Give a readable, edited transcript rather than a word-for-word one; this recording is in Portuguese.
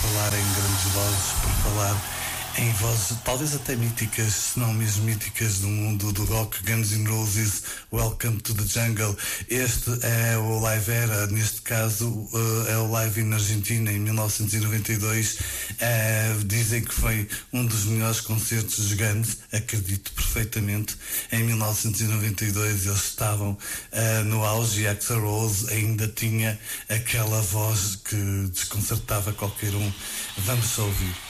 falar em grandes vozes, por falar em vozes talvez até míticas, se não mesmo míticas do mundo do rock. Guns N' Roses, Welcome to the Jungle. Este é o Live Era, neste caso é o Live na Argentina em 1992. Dizem que foi um dos melhores concertos dos Guns, acredito perfeitamente. Em 1992 eles estavam no auge e Axl Rose ainda tinha aquela voz que desconcertava qualquer um. Vamos só ouvir.